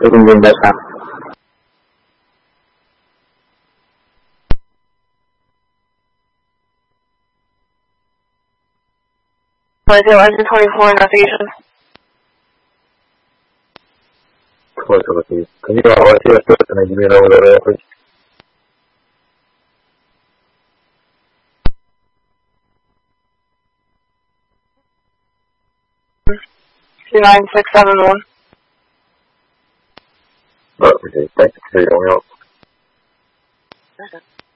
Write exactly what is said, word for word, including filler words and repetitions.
Looking in that app. twenty-two, engine twenty-four, investigation. twenty-two, please. Can you go out here first and then give me an overload there, please? two nine six seven one. Oh, okay. Thank you for your help. Okay.